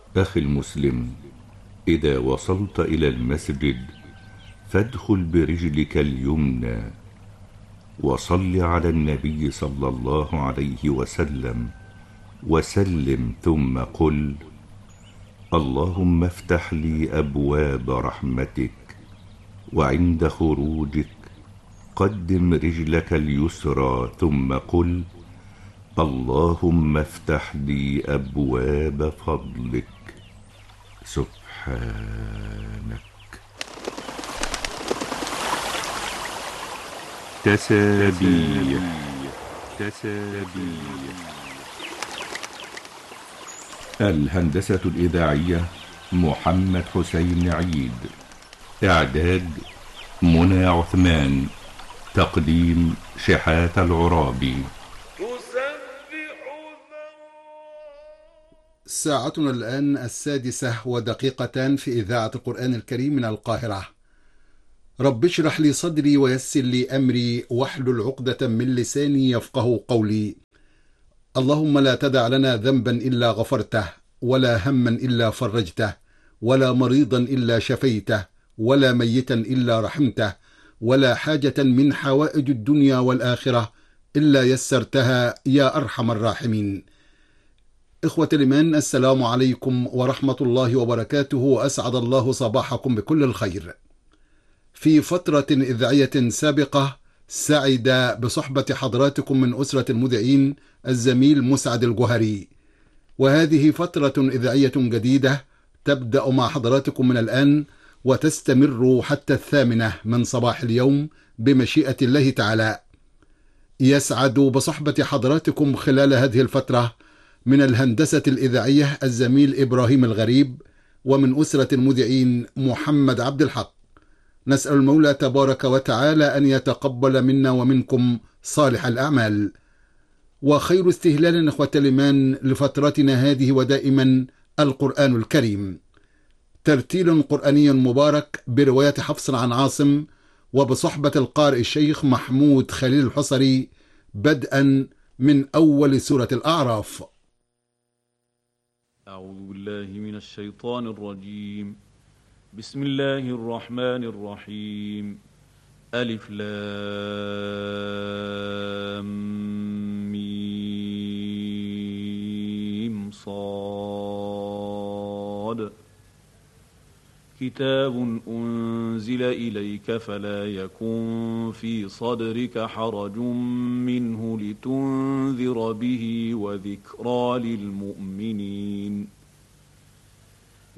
أخي المسلم، إذا وصلت إلى المسجد فادخل برجلك اليمنى وصل على النبي صلى الله عليه وسلم وسلم، ثم قل: اللهم افتح لي أبواب رحمتك. وعند خروجك قدم رجلك اليسرى ثم قل: اللهم افتح لي أبواب فضلك. سبحانك. تسابيح. الهندسة الإذاعية محمد حسين عيد. إعداد منى عثمان. تقديم شحات العرابي. ساعتنا الآن 6:01 في إذاعة القرآن الكريم من القاهرة. رب اشرح لي صدري ويسر لي أمري واحلل عقدة من لساني يفقه قولي. اللهم لا تدع لنا ذنبا إلا غفرته، ولا هما إلا فرجته، ولا مريضا إلا شفيته، ولا ميتا إلا رحمته، ولا حاجة من حوائج الدنيا والآخرة إلا يسرتها يا أرحم الراحمين. إخوة الإيمان، السلام عليكم ورحمة الله وبركاته، وأسعد الله صباحكم بكل الخير. في فترة إذاعية سابقة سعد بصحبة حضراتكم من أسرة المذيعين الزميل مسعد الجوهري، وهذه فترة إذاعية جديدة تبدأ مع حضراتكم من الآن وتستمر حتى 8 من صباح اليوم بمشيئة الله تعالى. يسعد بصحبة حضراتكم خلال هذه الفترة من الهندسة الإذاعية الزميل إبراهيم الغريب، ومن أسرة المذيعين محمد عبد الحق. نسأل المولى تبارك وتعالى أن يتقبل منا ومنكم صالح الأعمال. وخير استهلال إخوة الإيمان لفترتنا هذه ودائما القرآن الكريم، ترتيل قرآني مبارك برواية حفص عن عاصم وبصحبة القارئ الشيخ محمود خليل الحصري، بدءا من أول سورة الأعراف. أعوذ بالله من الشيطان الرجيم. بسم الله الرحمن الرحيم. ألف لام ميم صاد. كتاب أنزل إليك فلا يكن في صدرك حرج منه لتنذر به وذكرى للمؤمنين.